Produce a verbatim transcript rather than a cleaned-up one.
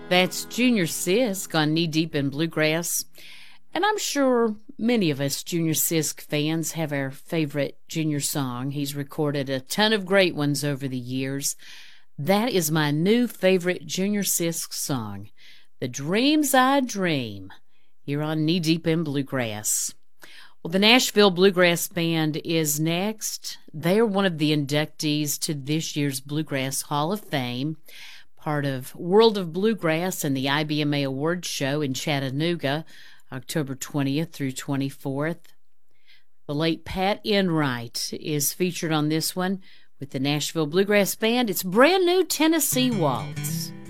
That's Junior Sisk on Knee Deep in Bluegrass. And I'm sure many of us Junior Sisk fans have our favorite Junior song. He's recorded a ton of great ones over the years. That is my new favorite Junior Sisk song, The Dreams I Dream, here on Knee Deep in Bluegrass. Well, the Nashville Bluegrass Band is next. They're one of the inductees to this year's Bluegrass Hall of Fame, part of World of Bluegrass and the I B M A Awards Show in Chattanooga, October twentieth through twenty-fourth. The late Pat Enright is featured on this one with the Nashville Bluegrass Band. It's Brand New Tennessee Waltz.